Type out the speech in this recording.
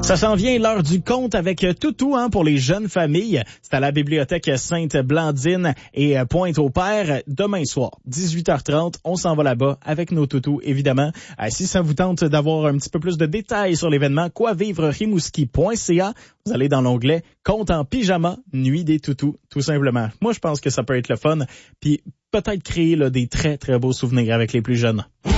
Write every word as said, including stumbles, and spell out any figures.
Ça s'en vient l'heure du conte avec Toutou hein, pour les jeunes familles. C'est à la bibliothèque Sainte-Blandine et Pointe-au-Père demain soir, dix-huit heures trente. On s'en va là-bas avec nos toutous, évidemment. Euh, si ça vous tente d'avoir un petit peu plus de détails sur l'événement, quoivivre-rimouski point c a, vous allez dans l'onglet Conte en pyjama, Nuit des toutous, tout simplement. Moi, je pense que ça peut être le fun, puis peut-être créer là, des très, très beaux souvenirs avec les plus jeunes.